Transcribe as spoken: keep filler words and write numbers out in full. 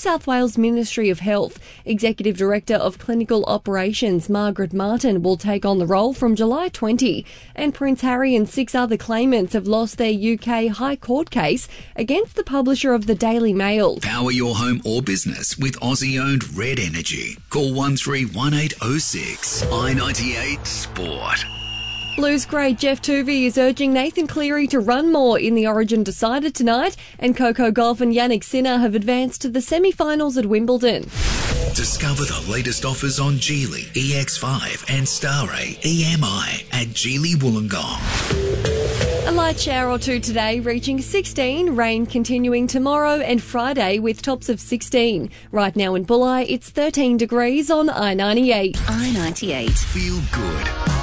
South Wales Ministry of Health. Executive Director of Clinical Operations Margaret Martin will take on the role from July twentieth. And Prince Harry and six other claimants have lost their U K High Court case against the publisher of the Daily Mail. Power your home or business with Aussie-owned Red Energy. Call one three one eight oh six. I ninety-eight Sport. Blues great Jeff Tuvey is urging Nathan Cleary to run more in the Origin Decider tonight, and Coco Gauff and Yannick Sinner have advanced to the semi-finals at Wimbledon. Discover the latest offers on Geely, E X five and Starray E M I at Geely Wollongong. A light shower or two today, reaching sixteen. Rain continuing tomorrow and Friday with tops of sixteen. Right now in Bulli, it's thirteen degrees on I ninety-eight. I ninety-eight. Feel good.